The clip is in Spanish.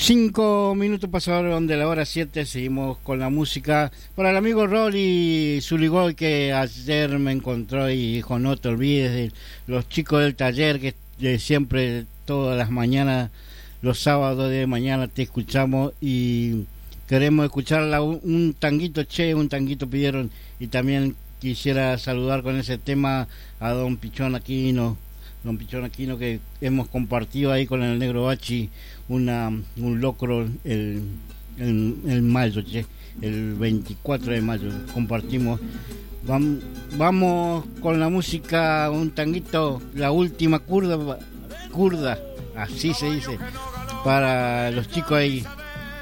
5 minutos pasaron de la hora 7, seguimos con la música. Para el amigo Rolly Zuligoy, que ayer me encontró y dijo: no te olvides de los chicos del taller, que de siempre, todas las mañanas, los sábados de mañana te escuchamos y queremos escuchar un tanguito, un tanguito pidieron. Y también quisiera saludar con ese tema a don Pichón Aquino, que hemos compartido ahí con el Negro Bachi un locro el mayo, el 24 de mayo compartimos. Vamos con la música, un tanguito, la última curda, así se dice, para los chicos ahí.